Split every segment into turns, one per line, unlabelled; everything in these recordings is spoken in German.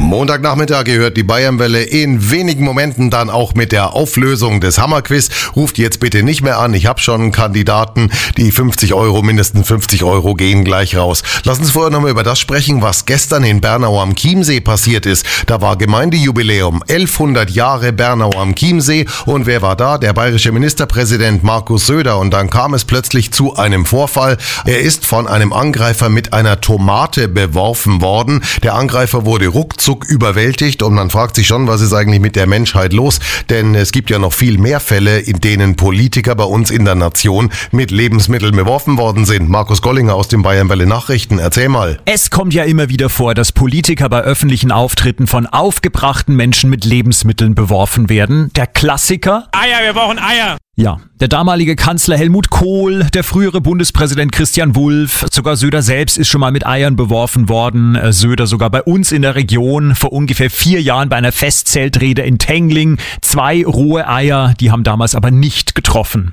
Montagnachmittag gehört die Bayernwelle in wenigen Momenten dann auch mit der Auflösung des Hammerquiz. Ruft jetzt bitte nicht mehr an, ich habe schon einen Kandidaten. Die 50 Euro, mindestens 50 Euro gehen gleich raus. Lass uns vorher nochmal über das sprechen, was gestern in Bernau am Chiemsee passiert ist. Da war Gemeindejubiläum, 1100 Jahre Bernau am Chiemsee. Und wer war da? Der bayerische Ministerpräsident Markus Söder. Und dann kam es plötzlich zu einem Vorfall. Er ist von einem Angreifer mit einer Tomate beworfen worden. Der Angreifer wurde ruckzuck überwältigt und man fragt sich schon, was ist eigentlich mit der Menschheit los? Denn es gibt ja noch viel mehr Fälle, in denen Politiker bei uns in der Nation mit Lebensmitteln beworfen worden sind. Markus Gollinger aus den Bayernwelle Nachrichten, erzähl mal.
Es kommt ja immer wieder vor, dass Politiker bei öffentlichen Auftritten von aufgebrachten Menschen mit Lebensmitteln beworfen werden. Der Klassiker?
Eier, wir brauchen Eier.
Ja, der damalige Kanzler Helmut Kohl, der frühere Bundespräsident Christian Wulff, sogar Söder selbst ist schon mal mit Eiern beworfen worden. Söder sogar bei uns in der Region vor ungefähr 4 Jahren bei einer Festzeltrede in Tengling. 2 rohe Eier, die haben damals aber nicht getroffen.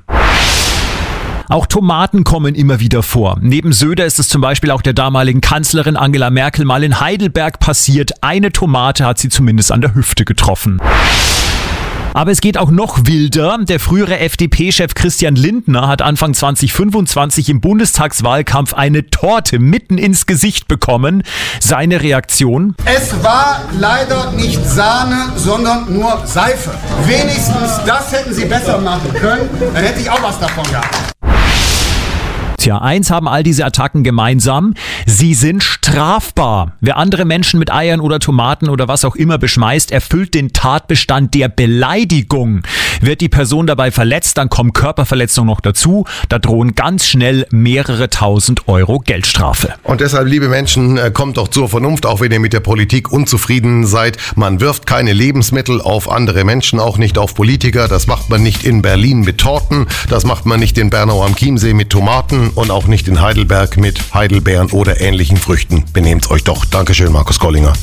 Auch Tomaten kommen immer wieder vor. Neben Söder ist es zum Beispiel auch der damaligen Kanzlerin Angela Merkel mal in Heidelberg passiert. Eine Tomate hat sie zumindest an der Hüfte getroffen. Aber es geht auch noch wilder. Der frühere FDP-Chef Christian Lindner hat Anfang 2025 im Bundestagswahlkampf eine Torte mitten ins Gesicht bekommen. Seine Reaktion?
Es war leider nicht Sahne, sondern nur Seife. Wenigstens das hätten Sie besser machen können, dann hätte ich auch was davon gehabt.
Tja, eins haben all diese Attacken gemeinsam. Sie sind strafbar. Wer andere Menschen mit Eiern oder Tomaten oder was auch immer beschmeißt, erfüllt den Tatbestand der Beleidigung. Wird die Person dabei verletzt, dann kommen Körperverletzungen noch dazu. Da drohen ganz schnell mehrere 1000 Euro Geldstrafe.
Und deshalb, liebe Menschen, kommt doch zur Vernunft, auch wenn ihr mit der Politik unzufrieden seid. Man wirft keine Lebensmittel auf andere Menschen, auch nicht auf Politiker. Das macht man nicht in Berlin mit Torten. Das macht man nicht in Bernau am Chiemsee mit Tomaten. Und auch nicht in Heidelberg mit Heidelbeeren oder ähnlichen Früchten. Benehmt's euch doch. Dankeschön, Markus Gollinger.